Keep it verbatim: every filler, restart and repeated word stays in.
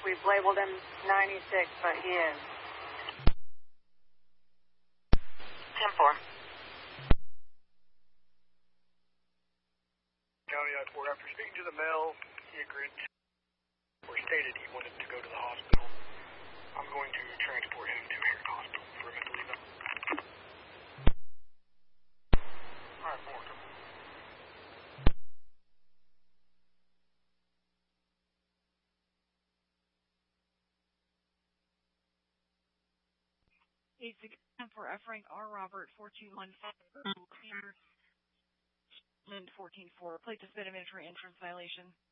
We've labeled him ninety-six, but he is. ten four. County I four, after speaking to the male, he agreed to, or stated he wanted to go to the hospital. I'm going to transport him to Harris Hospital for a mental eval. Alright, four. eight six for F rank R Robert four two one five clear Lind fourteen four plate to spit of entry entrance violation.